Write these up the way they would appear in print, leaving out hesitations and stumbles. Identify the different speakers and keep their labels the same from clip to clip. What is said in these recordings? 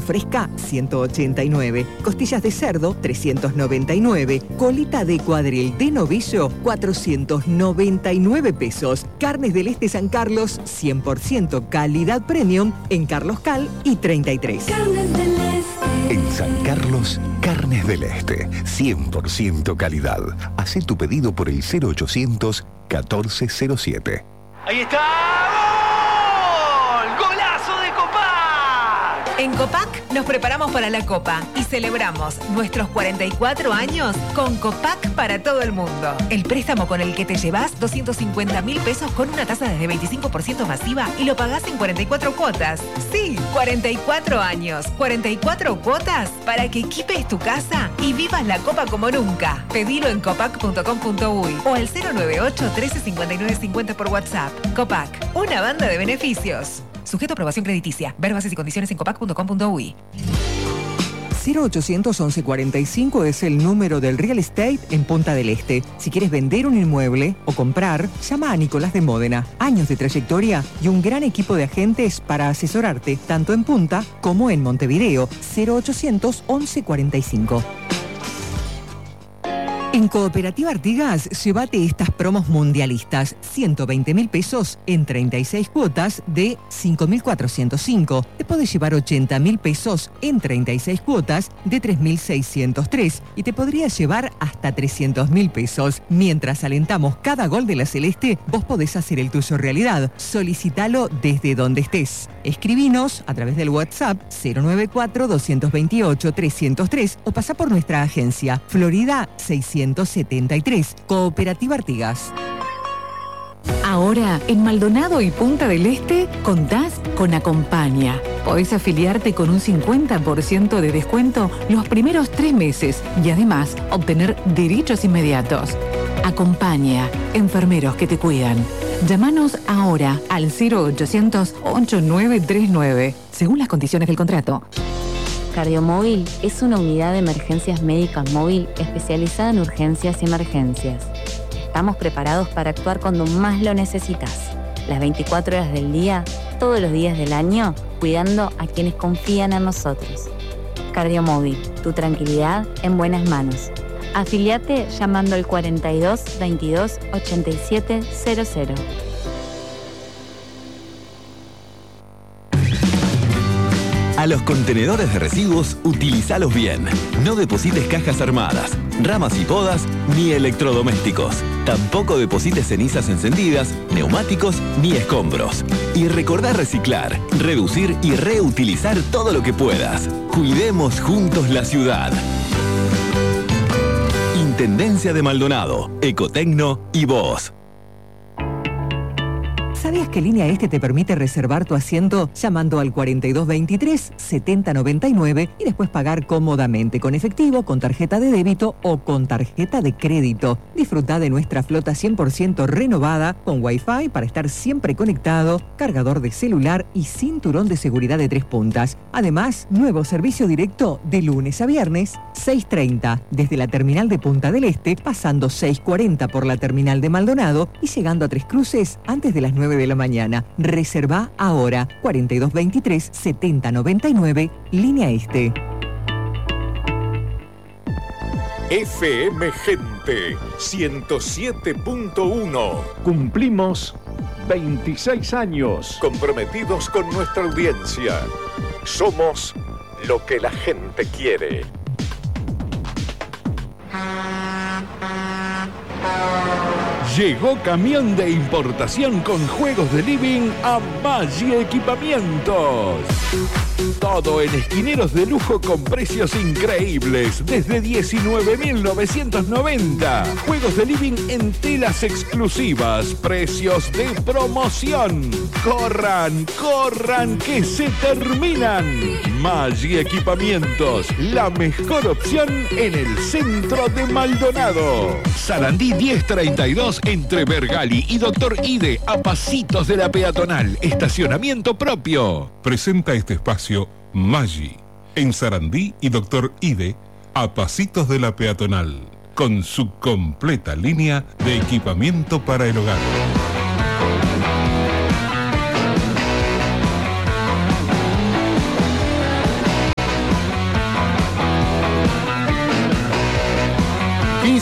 Speaker 1: fresca 189, costillas de cerdo 399, colita de cuadril de novillo 499 pesos. Carnes del Este San Carlos 100% calidad premium en Carlos Cal y 33.
Speaker 2: Carnes del Este.
Speaker 3: En San Carlos, Carnes del Este, 100% calidad. Hacé tu pedido por el 0800 1407.
Speaker 4: ¡Ahí está! ¡Gol! ¡Golazo de Copac!
Speaker 5: En Copac nos preparamos para la Copa y celebramos nuestros 44 años con Copac para todo el mundo. El préstamo con el que te llevas 250.000 pesos con una tasa desde 25% masiva y lo pagás en 44 cuotas. Sí, 44 años, 44 cuotas para que equipes tu casa y vivas la Copa como nunca. Pedilo en copac.com.uy o al 098 13 59 50 por WhatsApp. Copac, una banda de beneficios. Sujeto a aprobación crediticia. Ver bases y condiciones en copac.com.uy.
Speaker 1: 0800 1145 es el número del real estate en Punta del Este. Si quieres vender un inmueble o comprar, llama a Nicolás de Módena. Años de trayectoria y un gran equipo de agentes para asesorarte, tanto en Punta como en Montevideo. 0800 1145. En Cooperativa Artigas, llévate estas promos mundialistas. 120.000 pesos en 36 cuotas de 5.405. Te podés llevar 80.000 pesos en 36 cuotas de 3.603. Y te podrías llevar hasta 300.000 pesos. Mientras alentamos cada gol de la Celeste, vos podés hacer el tuyo realidad. Solicítalo desde donde estés. Escribinos a través del WhatsApp 094-228-303 o pasá por nuestra agencia Florida 673, Cooperativa Artigas.
Speaker 6: Ahora, en Maldonado y Punta del Este, contás con Acompaña. Podés afiliarte con un 50% de descuento los primeros 3 meses y además obtener derechos inmediatos. Acompaña, enfermeros que te cuidan. Llámanos ahora al 0800-8939, según las condiciones del contrato.
Speaker 7: Cardiomóvil es una unidad de emergencias médicas móvil especializada en urgencias y emergencias. Estamos preparados para actuar cuando más lo necesitas. Las 24 horas del día, todos los días del año, cuidando a quienes confían en nosotros. Cardiomóvil, tu tranquilidad en buenas manos. Afiliate llamando al 42 22 87 00.
Speaker 8: A los contenedores de residuos, utilizalos bien. No deposites cajas armadas, ramas y podas, ni electrodomésticos. Tampoco deposites cenizas encendidas, neumáticos, ni escombros. Y recordá reciclar, reducir y reutilizar todo lo que puedas. Cuidemos juntos la ciudad. Intendencia de Maldonado, Ecotecno y vos.
Speaker 1: ¿Sabías que Línea Este te permite reservar tu asiento llamando al 4223-7099 y después pagar cómodamente con efectivo, con tarjeta de débito o con tarjeta de crédito? Disfruta de nuestra flota 100% renovada con Wi-Fi para estar siempre conectado, cargador de celular y cinturón de seguridad de 3 puntas. Además, nuevo servicio directo de lunes a viernes, 6:30 desde la terminal de Punta del Este, pasando 6:40 por la terminal de Maldonado y llegando a Tres Cruces antes de las 9 de la mañana. Reserva ahora 4223-7099, Línea Este.
Speaker 9: FM Gente 107.1. Cumplimos 26 años comprometidos con nuestra audiencia. Somos lo que la gente quiere. Llegó camión de importación con juegos de living a Maggi Equipamientos. Todo en esquineros de lujo con precios increíbles, desde 19.990. Juegos de living en telas exclusivas, precios de promoción. ¡Corran, corran, que se terminan! Maggi Equipamientos, la mejor opción en el centro de Maldonado. Sarandí 1032 entre Bergali y Doctor Ide, a pasitos de la peatonal. Estacionamiento propio.
Speaker 10: Presenta este espacio Maggi, en Sarandí y Doctor Ide, a pasitos de la peatonal, con su completa línea de equipamiento para el hogar.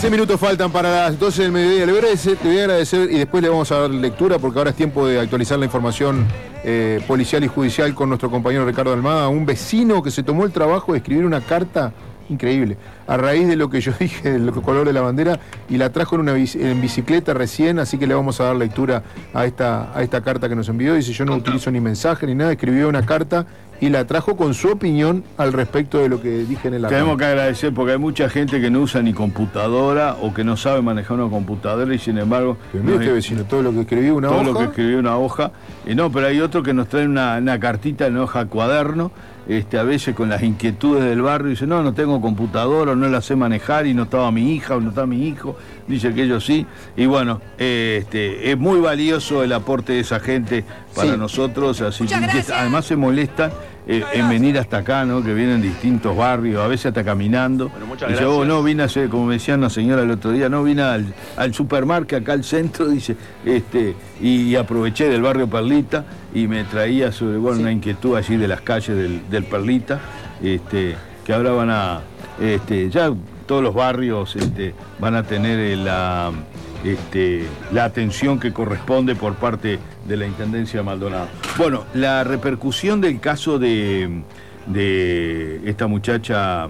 Speaker 11: 15 minutos faltan para las 12 del mediodía. Le voy a agradecer y después le vamos a dar lectura porque ahora es tiempo de actualizar la información policial y judicial con nuestro compañero Ricardo Almada, un vecino que se tomó el trabajo de escribir una carta increíble a raíz de lo que yo dije del color de la bandera y la trajo en bicicleta recién, así que le vamos a dar lectura a esta carta que nos envió. Dice: yo no utilizo ni mensaje ni nada, escribió una carta y la trajo con su opinión al respecto de lo que dije en el arranque.
Speaker 12: Tenemos que agradecer porque hay mucha gente que no usa ni computadora o que no sabe manejar una computadora y sin embargo...
Speaker 11: vecino, todo lo que escribió una hoja.
Speaker 12: Todo lo que escribió una hoja. No, pero hay otro que nos trae una cartita en hoja cuaderno, a veces con las inquietudes del barrio, dice: no tengo computadora, no la sé manejar y no estaba mi hija o no está mi hijo, dice que ellos sí. Y bueno, es muy valioso el aporte de esa gente para nosotros, así que además se molestan en venir hasta acá, ¿no? Que vienen de distintos barrios, a veces hasta caminando. Bueno, dice: no vine a hacer, como me decía una señora el otro día, no vine al supermercado acá al centro, dice, y aproveché del barrio Perlita y me traía sobre una inquietud allí de las calles del Perlita, que ahora van a, ya todos los barrios van a tener la atención que corresponde por parte de la Intendencia de Maldonado. Bueno, la repercusión del caso de esta muchacha,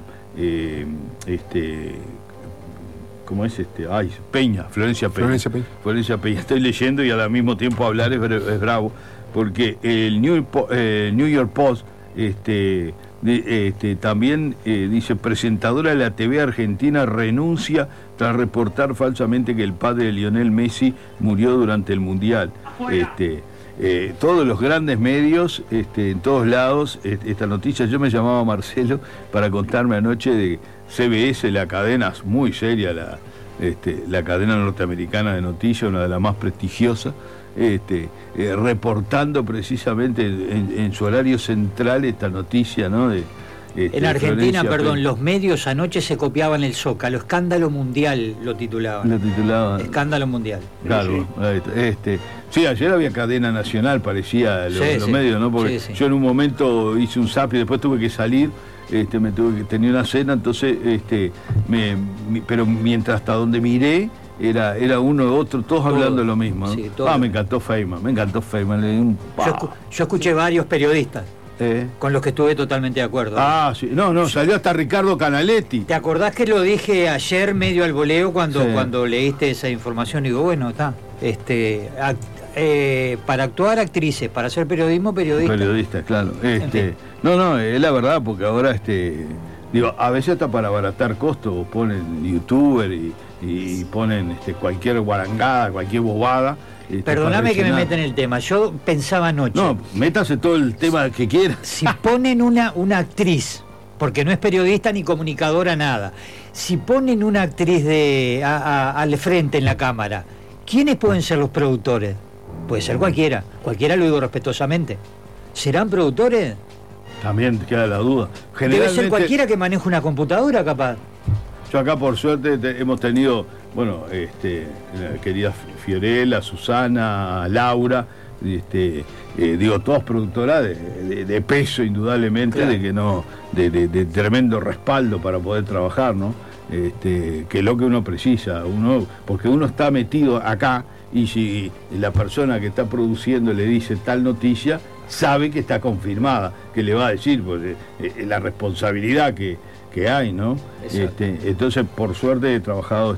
Speaker 12: ¿cómo es Peña, Florencia Peña. Estoy leyendo y al mismo tiempo hablar es bravo, porque el New York Post también dice: presentadora de la TV argentina renuncia tras reportar falsamente que el padre de Lionel Messi murió durante el Mundial. Todos los grandes medios, en todos lados, esta noticia. Yo me llamaba Marcelo para contarme anoche de CBS, la cadena muy seria, la cadena norteamericana de noticias, una de las más prestigiosas, reportando precisamente en su horario central esta noticia, ¿no?
Speaker 13: En Argentina, los medios anoche se copiaban el Zócalo, escándalo mundial lo titulaban. Escándalo mundial.
Speaker 12: Claro, sí, ayer había cadena nacional, parecía los medios, ¿no? Porque yo en un momento hice un zap y después tuve que salir, tenía una cena, entonces, pero mientras hasta donde miré, era uno u otro, todos hablando lo mismo, ¿no? Sí, me encantó Feynman, le di un...
Speaker 13: Yo escuché varios periodistas con los que estuve totalmente de acuerdo.
Speaker 12: Sí. Salió hasta Ricardo Canaletti.
Speaker 13: ¿Te acordás que lo dije ayer medio al voleo cuando leíste esa información? Y digo, bueno, está, para actuar actrices, para hacer periodismo, periodistas.
Speaker 12: Periodistas, claro. Es la verdad, porque ahora, a veces hasta para abaratar costos ponen youtuber y ponen cualquier guarangada, cualquier bobada.
Speaker 13: Perdóname que me meta en el tema. Yo pensaba anoche.
Speaker 12: No, métase todo el tema que quiera.
Speaker 13: Si ponen una actriz, porque no es periodista ni comunicadora, nada. Si ponen una actriz al frente en la cámara, ¿quiénes pueden ser los productores? Puede ser cualquiera lo digo respetuosamente. ¿Serán productores?
Speaker 12: También queda la duda.
Speaker 13: Debe ser cualquiera que maneje una computadora, capaz.
Speaker 12: Yo acá, por suerte, hemos tenido, la querida Fiorella, Susana, Laura, todas productoras de peso, indudablemente, claro. de tremendo respaldo para poder trabajar, ¿no? Que es lo que uno precisa, porque uno está metido acá y si la persona que está produciendo le dice tal noticia, sabe que está confirmada, que le va a decir, pues, la responsabilidad que hay, ¿no? Entonces, por suerte he trabajado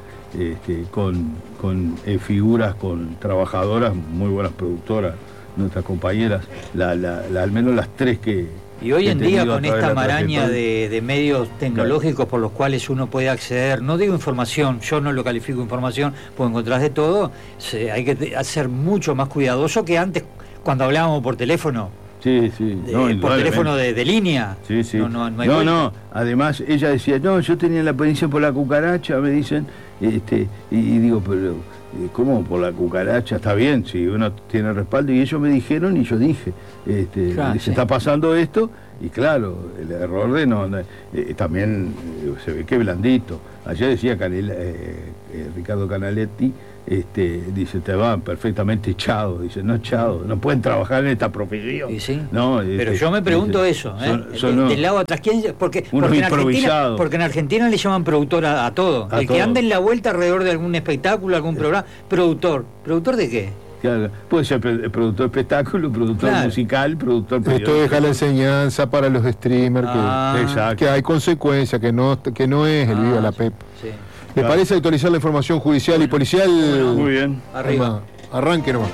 Speaker 12: con figuras, con trabajadoras, muy buenas productoras, nuestras compañeras, al menos las tres que...
Speaker 13: Y hoy en día, con esta maraña de medios tecnológicos por los cuales uno puede acceder, no digo información, yo no lo califico información, porque encontrás de todo, hay que ser mucho más cuidadoso que antes, cuando hablábamos por teléfono.
Speaker 12: Sí.
Speaker 13: Por teléfono de línea.
Speaker 12: Sí. No. Además, ella decía, yo tenía la experiencia por la cucaracha, me dicen, y digo, pero ¿cómo? Por la cucaracha, está bien, si uno tiene respaldo. Y ellos me dijeron y yo dije, se está pasando esto, y claro, el error de también se ve que blandito. Ayer decía Ricardo Canaletti, dice, te van perfectamente echados, dice, no echados, no pueden trabajar en esta profesión.
Speaker 13: Y sí,
Speaker 12: no,
Speaker 13: pero yo me pregunto eso, del lado atrás, ¿quién? Porque en Argentina le llaman productor a todo. El que anda en la vuelta alrededor de algún espectáculo, algún programa, productor. ¿Productor de qué?
Speaker 12: Claro, puede ser productor de espectáculo, productor musical, productor periodístico.
Speaker 11: Esto deja la enseñanza para los streamers, que hay consecuencias, que no es el viva la Pep.
Speaker 13: Sí.
Speaker 11: ¿Le parece actualizar la información judicial y policial?
Speaker 12: Muy bien.
Speaker 13: Arriba.
Speaker 11: Arranque nomás.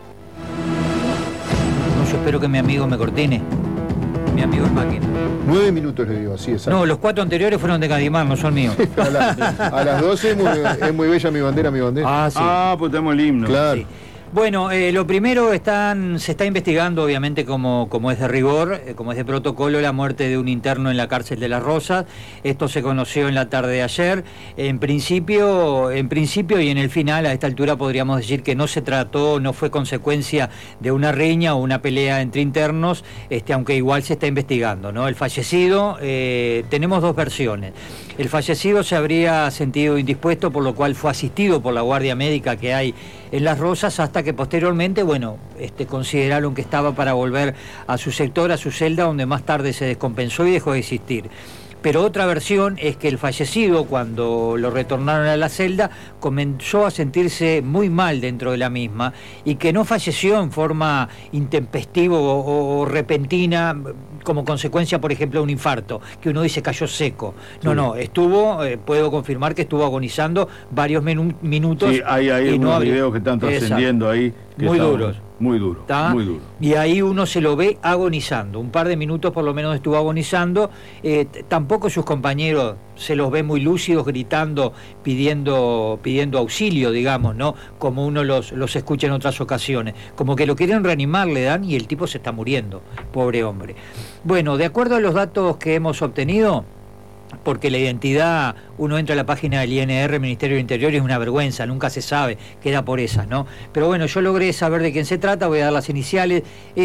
Speaker 13: No, yo espero que mi amigo me cortine. Mi amigo es máquina.
Speaker 11: 9 minutos le digo, así es.
Speaker 13: No, los 4 anteriores fueron de Cadimar, no son míos.
Speaker 11: A las 12 es muy bella mi bandera, mi bandera.
Speaker 13: Sí.
Speaker 12: Pues tenemos el himno.
Speaker 11: Claro.
Speaker 13: Sí. Bueno, lo primero se está investigando, obviamente, como es de rigor, como es de protocolo, la muerte de un interno en la cárcel de Las Rosas. Esto se conoció en la tarde de ayer. En principio y en el final, a esta altura podríamos decir que no fue consecuencia de una riña o una pelea entre internos, aunque igual se está investigando, ¿no? El fallecido, tenemos 2 versiones. El fallecido se habría sentido indispuesto, por lo cual fue asistido por la guardia médica que hay en Las Rosas, hasta que posteriormente, consideraron que estaba para volver a su sector, a su celda, donde más tarde se descompensó y dejó de existir. Pero otra versión es que el fallecido, cuando lo retornaron a la celda, comenzó a sentirse muy mal dentro de la misma y que no falleció en forma intempestiva o repentina, como consecuencia, por ejemplo, de un infarto, que uno dice cayó seco. No, puedo confirmar que estuvo agonizando varios minutos.
Speaker 12: Sí, hay unos videos que están trascendiendo ahí.
Speaker 13: Muy duros.
Speaker 12: Muy duro.
Speaker 13: Y ahí uno se lo ve agonizando. Un par de minutos por lo menos estuvo agonizando. Tampoco sus compañeros se los ve muy lúcidos, gritando, pidiendo auxilio, digamos, ¿no? Como uno los escucha en otras ocasiones. Como que lo quieren reanimar, le dan, y el tipo se está muriendo. Pobre hombre. Bueno, de acuerdo a los datos que hemos obtenido, porque la identidad, uno entra a la página del INR, Ministerio del Interior, y es una vergüenza, nunca se sabe, queda por esas, ¿no? Pero bueno, yo logré saber de quién se trata, voy a dar las iniciales.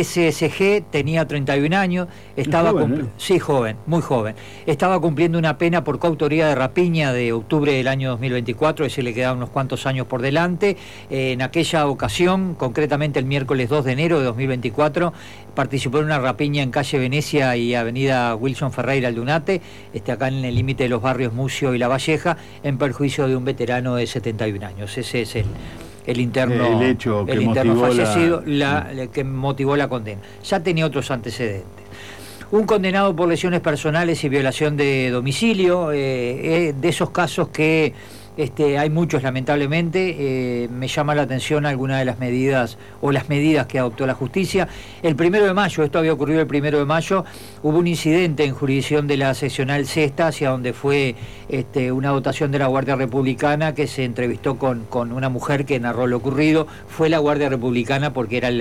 Speaker 13: SSG tenía 31 años, estaba sí, joven, muy joven. Estaba cumpliendo una pena por coautoría de rapiña de octubre del año 2024, es decir, le quedaban unos cuantos años por delante. En aquella ocasión, concretamente el miércoles 2 de enero de 2024, participó en una rapiña en calle Venecia y avenida Wilson Ferreira Aldunate, acá en el límite de los barrios Mucio y La Valleja, en perjuicio de un veterano de 71 años. Ese es el interno, el interno fallecido, que motivó la condena. Ya tenía otros antecedentes. Un condenado por lesiones personales y violación de domicilio, de esos casos que hay muchos, lamentablemente. Me llama la atención alguna de las medidas que adoptó la justicia. El 1 de mayo, esto había ocurrido el 1 de mayo, hubo un incidente en jurisdicción de la seccional Sexta, hacia donde fue una dotación de la Guardia Republicana, que se entrevistó con una mujer que narró lo ocurrido. Fue la Guardia Republicana porque era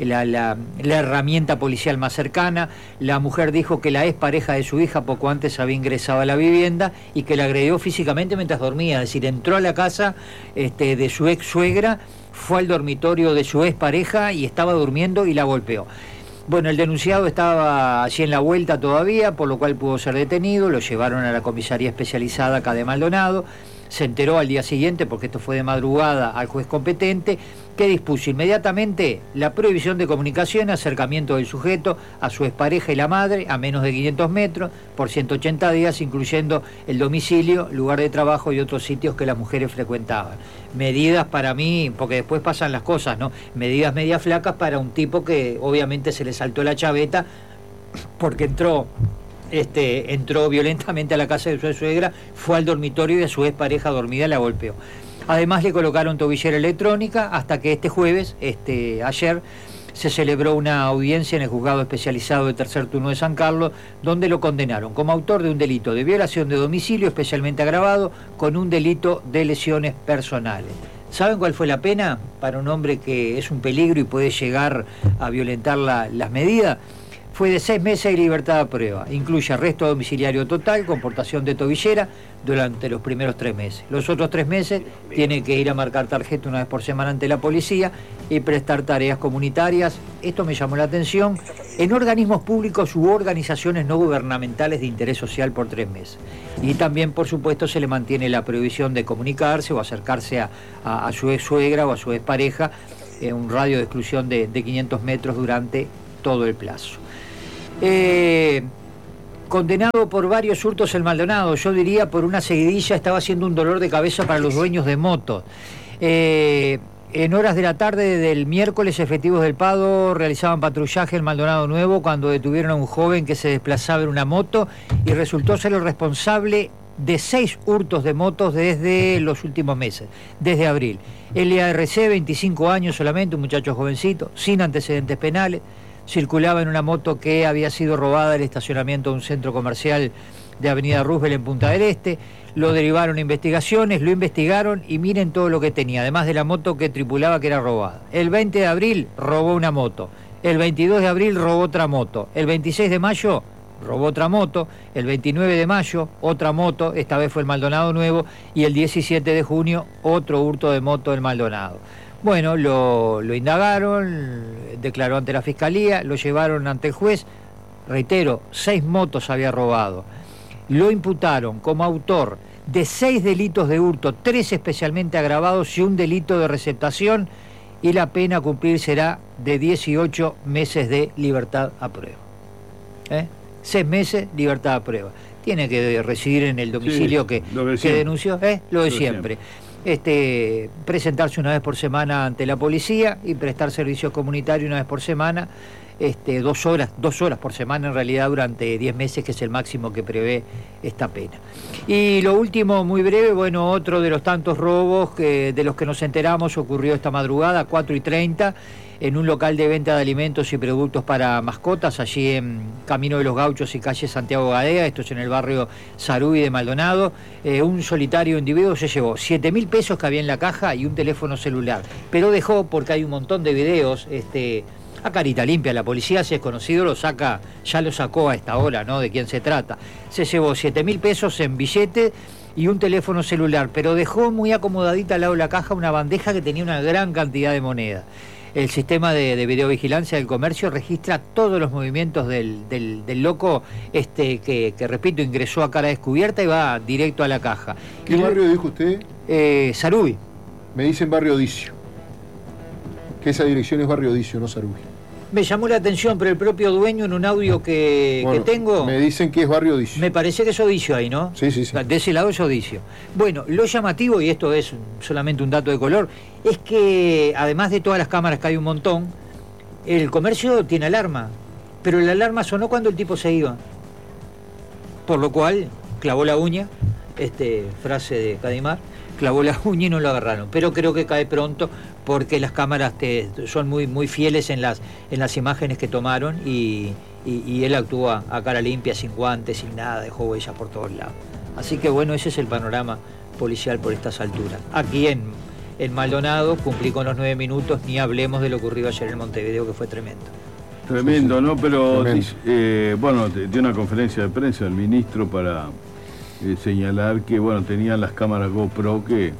Speaker 13: la herramienta policial más cercana. La mujer dijo que la expareja de su hija poco antes había ingresado a la vivienda y que la agredió físicamente mientras dormía, es decir, entró a la casa de su ex suegra, fue al dormitorio de su ex pareja y estaba durmiendo y la golpeó. Bueno, el denunciado estaba allí en la vuelta todavía, por lo cual pudo ser detenido, lo llevaron a la comisaría especializada acá de Maldonado. Se enteró al día siguiente, porque esto fue de madrugada, al juez competente, que dispuso inmediatamente la prohibición de comunicación, acercamiento del sujeto a su expareja y la madre a menos de 500 metros por 180 días, incluyendo el domicilio, lugar de trabajo y otros sitios que las mujeres frecuentaban. Medidas para mí, porque después pasan las cosas, ¿no? Medidas media flacas para un tipo que obviamente se le saltó la chaveta porque entró violentamente a la casa de su suegra, fue al dormitorio y a su expareja dormida la golpeó. Además le colocaron tobillera electrónica hasta que este jueves, ayer, se celebró una audiencia en el juzgado especializado de tercer turno de San Carlos, donde lo condenaron como autor de un delito de violación de domicilio especialmente agravado con un delito de lesiones personales. ¿Saben cuál fue la pena para un hombre que es un peligro y puede llegar a violentar las medidas? fue de 6 meses y libertad a prueba. Incluye arresto domiciliario total con portación de tobillera durante los primeros 3 meses. Los otros 3 meses tiene que ir a marcar tarjeta una vez por semana ante la policía y prestar tareas comunitarias. Esto me llamó la atención. En organismos públicos u organizaciones no gubernamentales de interés social por 3 meses. Y también, por supuesto, se le mantiene la prohibición de comunicarse o acercarse a su ex suegra o a su ex pareja en un radio de exclusión de 500 metros durante todo el plazo. Condenado por varios hurtos el Maldonado, yo diría por una seguidilla, estaba siendo un dolor de cabeza para los dueños de motos. En horas de la tarde del miércoles, efectivos del Pado realizaban patrullaje en Maldonado Nuevo cuando detuvieron a un joven que se desplazaba en una moto y resultó ser el responsable de 6 hurtos de motos desde los últimos meses, desde abril. LARC, 25 años solamente, un muchacho jovencito, sin antecedentes penales, circulaba en una moto que había sido robada del estacionamiento de un centro comercial de Avenida Roosevelt en Punta del Este. Lo derivaron a investigaciones, lo investigaron y miren todo lo que tenía, además de la moto que tripulaba que era robada. El 20 de abril robó una moto, el 22 de abril robó otra moto, el 26 de mayo robó otra moto, el 29 de mayo otra moto, esta vez fue el Maldonado Nuevo, y el 17 de junio otro hurto de moto del Maldonado. Bueno, lo indagaron, declaró ante la Fiscalía, lo llevaron ante el juez, reitero, 6 motos había robado. Lo imputaron como autor de 6 delitos de hurto, 3 especialmente agravados y un delito de receptación, y la pena a cumplir será de 18 meses de libertad a prueba. 6 meses, libertad a prueba. Tiene que residir en el domicilio que denunció, lo de siempre. Presentarse una vez por semana ante la policía y prestar servicios comunitarios una vez por semana, 2 horas por semana en realidad durante 10 meses, que es el máximo que prevé esta pena. Y lo último, muy breve, bueno, otro de los tantos robos de los que nos enteramos ocurrió esta madrugada, 4:30, en un local de venta de alimentos y productos para mascotas, allí en Camino de los Gauchos y calle Santiago Gadea, esto es en el barrio Sarubi de Maldonado. Un solitario individuo se llevó 7.000 pesos que había en la caja y un teléfono celular, pero dejó, porque hay un montón de videos, a carita limpia, la policía, si es conocido, ya lo sacó a esta hora, ¿no?, de quién se trata. Se llevó 7.000 pesos en billete y un teléfono celular, pero dejó muy acomodadita al lado de la caja una bandeja que tenía una gran cantidad de moneda. El sistema de videovigilancia del comercio registra todos los movimientos del loco, que repito, ingresó a cara descubierta y va directo a la caja.
Speaker 11: ¿Qué barrio dijo usted?
Speaker 13: Sarubi.
Speaker 11: Me dicen barrio Odicio. Que esa dirección es barrio Odicio, no Sarubi.
Speaker 13: Me llamó la atención, pero el propio dueño, en un audio que tengo...
Speaker 11: Me dicen que es barrio Odicio.
Speaker 13: Me parece que es Odicio ahí, ¿no?
Speaker 11: Sí.
Speaker 13: De ese lado es Odicio. Bueno, lo llamativo, y esto es solamente un dato de color, es que además de todas las cámaras, que hay un montón, el comercio tiene alarma, pero la alarma sonó cuando el tipo se iba. Por lo cual, clavó la uña, frase de Cadimar, clavó la uña y no lo agarraron. Pero creo que cae pronto, porque las cámaras son muy fieles en las imágenes que tomaron, y él actúa a cara limpia, sin guantes, sin nada, dejó huellas por todos lados. Así que bueno, ese es el panorama policial por estas alturas. Aquí en Maldonado cumplí con los 9 minutos, ni hablemos de lo ocurrido ayer en Montevideo, que fue tremendo.
Speaker 12: Tremendo, ¿no? Pero dio una conferencia de prensa el ministro para señalar que tenían las cámaras GoPro que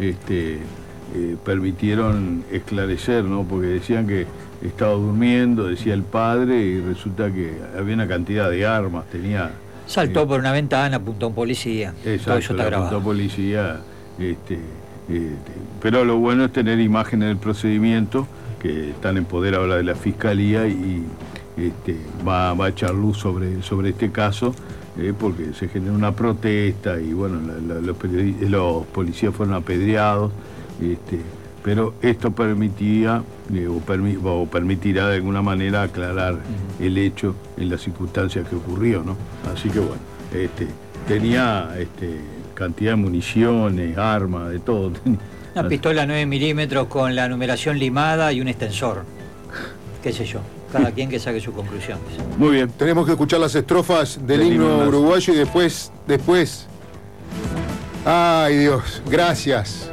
Speaker 12: permitieron esclarecer, ¿no? Porque decían que estaba durmiendo, decía el padre, y resulta que había una cantidad de armas,
Speaker 13: saltó por una ventana, apuntó a un policía.
Speaker 12: Exacto,
Speaker 13: todo eso está grabado.
Speaker 12: Apuntó a policía, pero lo bueno es tener imágenes del procedimiento, que están en poder ahora de la Fiscalía, y va a echar luz sobre este caso, porque se generó una protesta y los policías fueron apedreados, pero esto permitía o permitirá de alguna manera aclarar el hecho en las circunstancias que ocurrió, ¿no? Así que tenía cantidad de municiones, armas, de todo.
Speaker 13: Una pistola 9 milímetros con la numeración limada y un extensor, qué sé yo. Cada quien que saque sus conclusiones.
Speaker 11: Muy bien. Tenemos que escuchar las estrofas del himno uruguayo y después. Ay, Dios. Gracias.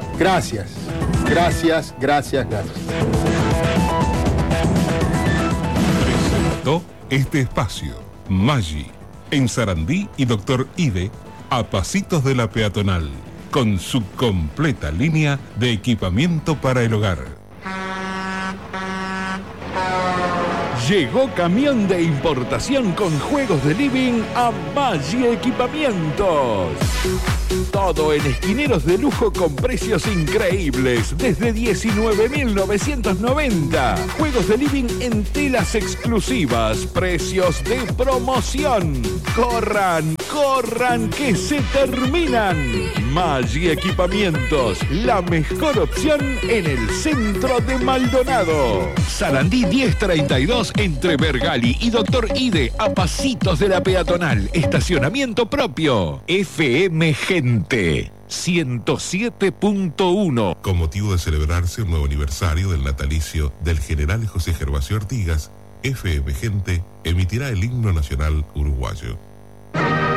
Speaker 10: Presentó este espacio. Maggi, en Sarandí y Doctor Ide, a pasitos de la peatonal, con su completa línea de equipamiento para el hogar.
Speaker 9: Llegó camión de importación con juegos de living a Maggi Equipamientos. Todo en esquineros de lujo con precios increíbles, desde 19.990. Juegos de living en telas exclusivas, precios de promoción. ¡Corran, corran, que se terminan! Maggi Equipamientos, la mejor opción en el centro de Maldonado. Sarandí 1032 entre Bergali y Doctor Ide, a pasitos de la peatonal. Estacionamiento propio. FM Gente 107.1.
Speaker 10: Con motivo de celebrarse un nuevo aniversario del natalicio del general José Gervasio Artigas, FM Gente emitirá el himno nacional uruguayo.